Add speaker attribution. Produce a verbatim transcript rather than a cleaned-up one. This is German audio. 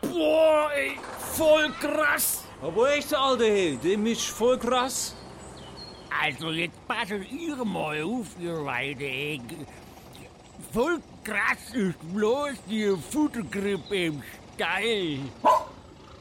Speaker 1: Boah, ey, voll krass.
Speaker 2: Aber echt, Alter, hey, dem ist voll krass.
Speaker 1: Also jetzt passen ihr mal auf, ihr beide, ey. Voll krass ist bloß die Futtergrippe im Stall.